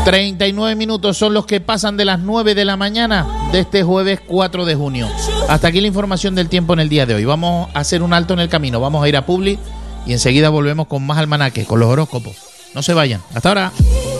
39 minutos son los que pasan de las 9 de la mañana de este jueves 4 de junio. Hasta aquí la información del tiempo en el día de hoy. Vamos a hacer un alto en el camino, vamos a ir a Publi y enseguida volvemos con más almanaques, con los horóscopos. No se vayan. Hasta ahora.